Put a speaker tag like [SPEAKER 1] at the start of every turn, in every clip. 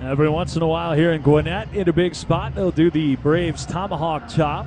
[SPEAKER 1] Every once in a while here in Gwinnett, in a big spot, they'll do the Braves Tomahawk Chop.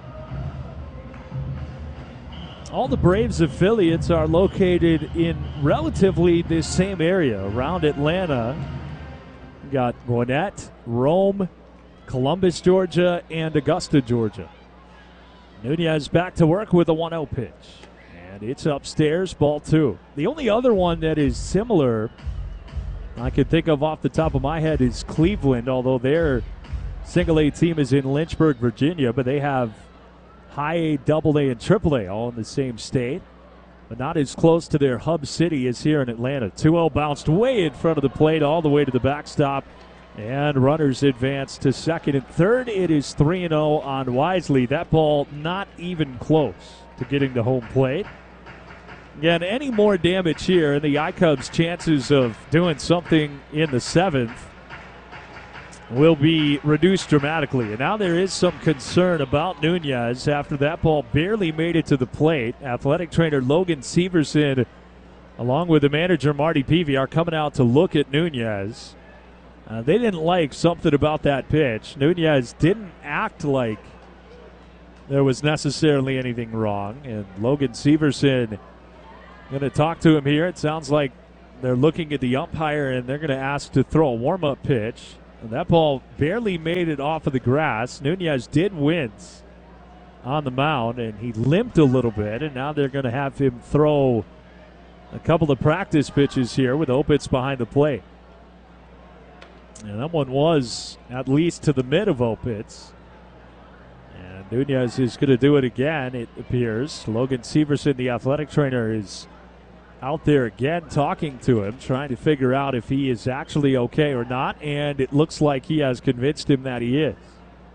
[SPEAKER 1] All the Braves affiliates are located in relatively the same area around Atlanta. We got Gwinnett, Rome, Columbus, Georgia, and Augusta, Georgia. Nunez back to work with a 1-0 pitch. And it's upstairs, ball 2. The only other one that is similar I could think of off the top of my head is Cleveland, although their single-A team is in Lynchburg, Virginia, but they have high A, double A, and triple A all in the same state, but not as close to their hub city as here in Atlanta. 2-0 bounced way in front of the plate all the way to the backstop, and runners advance to second and third. It is 3-0 on Wisely. That ball not even close to getting to home plate. Again, any more damage here, and the I-Cubs' chances of doing something in the seventh will be reduced dramatically. And now there is some concern about Nunez after that ball barely made it to the plate. Athletic trainer Logan Severson, along with the manager Marty Peavy, are coming out to look at Nunez. They didn't like something about that pitch. Nunez didn't act like there was necessarily anything wrong. And Logan Severson going to talk to him here. It sounds like they're looking at the umpire and they're going to ask to throw a warm-up pitch. And that ball barely made it off of the grass. Nunez did wince on the mound, and he limped a little bit, and now they're going to have him throw a couple of practice pitches here with Opitz behind the plate. And that one was at least to the mid of Opitz. And Nunez is going to do it again, it appears. Logan Severson, the athletic trainer, is out there again talking to him, trying to figure out if he is actually okay or not, and it looks like he has convinced him that he is.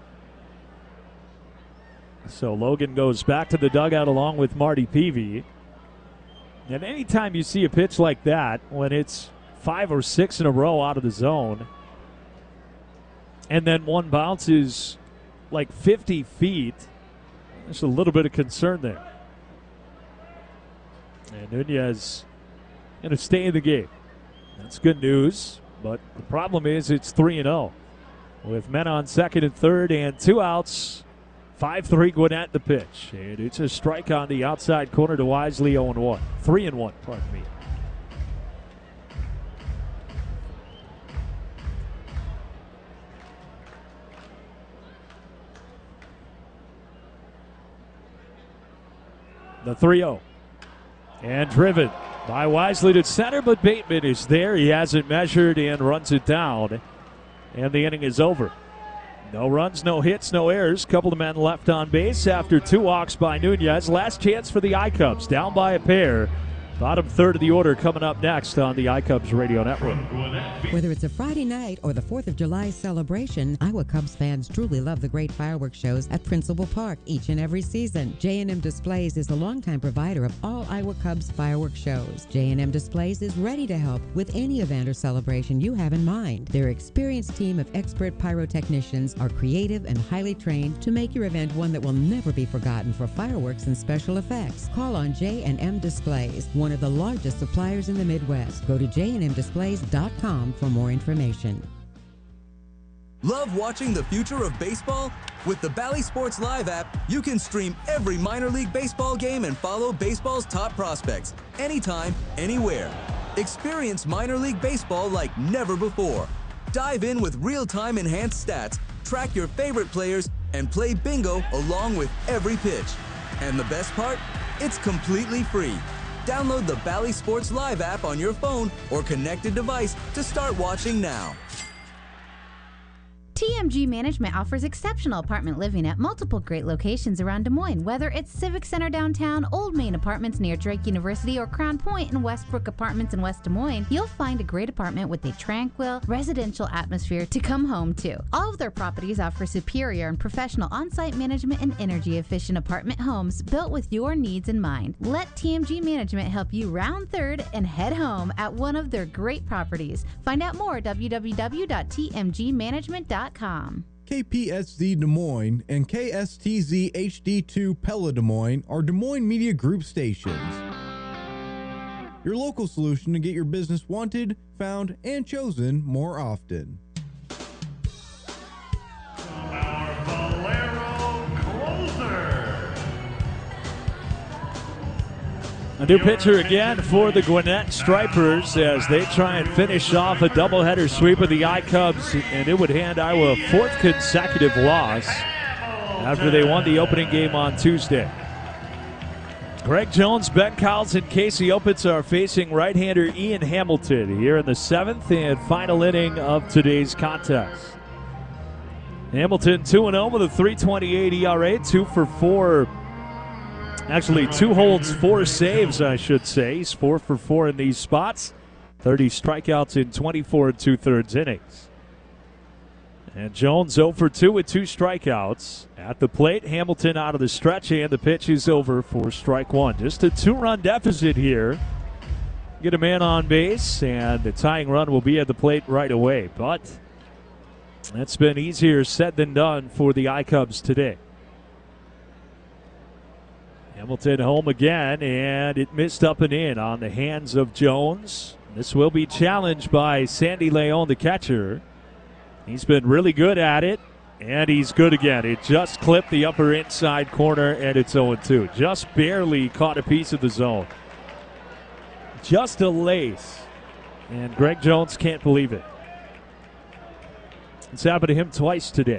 [SPEAKER 1] So Logan goes back to the dugout along with Marty Peavy. And anytime you see a pitch like that, when it's 5 or 6 in a row out of the zone, and then one bounces like 50 feet, there's a little bit of concern there. And Nunez going to stay in the game. That's good news, but the problem is it's 3-0. With men on second and third and 2 outs, 5-3 Gwinnett the pitch. And it's a strike on the outside corner to Wisely, 0-1. 3-1, pardon me. The 3-0. And driven by Wisely to center, but Bateman is there. He has it measured and runs it down. And the inning is over. No runs, no hits, no errors. Couple of men left on base after 2 walks by Nunez. Last chance for the I-Cubs, down by a pair. Bottom third of the order coming up next on the I-Cubs Radio Network.
[SPEAKER 2] Whether it's a Friday night or the 4th of July celebration, Iowa Cubs fans truly love the great fireworks shows at Principal Park each and every season. J&M Displays is the longtime provider of all Iowa Cubs fireworks shows. J&M Displays is ready to help with any event or celebration you have in mind. Their experienced team of expert pyrotechnicians are creative and highly trained to make your event one that will never be forgotten for fireworks and special effects. Call on J&M Displays, one of the largest suppliers in the Midwest. Go to jnmdisplays.com for more information.
[SPEAKER 3] Love watching the future of baseball? With the Bally Sports Live app, you can stream every minor league baseball game and follow baseball's top prospects anytime, anywhere. Experience minor league baseball like never before. Dive in with real-time enhanced stats, track your favorite players, and play bingo along with every pitch. And the best part? It's completely free. Download the Bally Sports Live app on your phone or connected device to start watching now.
[SPEAKER 4] TMG Management offers exceptional apartment living at multiple great locations around Des Moines. Whether it's Civic Center downtown, Old Main Apartments near Drake University, or Crown Point and Westbrook Apartments in West Des Moines, you'll find a great apartment with a tranquil, residential atmosphere to come home to. All of their properties offer superior and professional on-site management and energy-efficient apartment homes built with your needs in mind. Let TMG Management help you round third and head home at one of their great properties. Find out more at www.tmgmanagement.com.
[SPEAKER 5] KPSZ Des Moines and KSTZ HD2 Pella Des Moines are Des Moines Media Group stations. Your local solution to get your business wanted, found, and chosen more often.
[SPEAKER 1] A new pitcher again for the Gwinnett Stripers as they try and finish off a doubleheader sweep of the I-Cubs, and it would hand Iowa a 4th consecutive loss after they won the opening game on Tuesday. Greg Jones, Ben Cowles, and Casey Opitz are facing right-hander Ian Hamilton here in the 7th and final inning of today's contest. Hamilton 2-0 with a 3.28 ERA, 2 for 4. Actually, 2 holds, 4 saves, I should say. He's 4 for 4 in these spots. 30 strikeouts in 24 2/3 innings. And Jones 0 for 2 with 2 strikeouts. At the plate, Hamilton out of the stretch, and the pitch is over for strike 1. Just a 2-run deficit here. Get a man on base, and the tying run will be at the plate right away. But that's been easier said than done for the I-Cubs today. Hamilton home again, and it missed up and in on the hands of Jones. This will be challenged by Sandy Leon, the catcher. He's been really good at it, and he's good again. It just clipped the upper inside corner, and it's 0-2. Just barely caught a piece of the zone. Just a lace, and Greg Jones can't believe it. It's happened to him twice today.